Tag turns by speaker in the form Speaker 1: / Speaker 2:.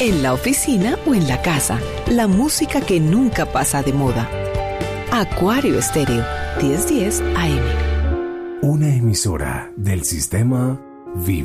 Speaker 1: en la oficina o en la casa. La música que nunca pasa de moda. Acuario Estéreo, 1010 AM.
Speaker 2: Una emisora del sistema Vive.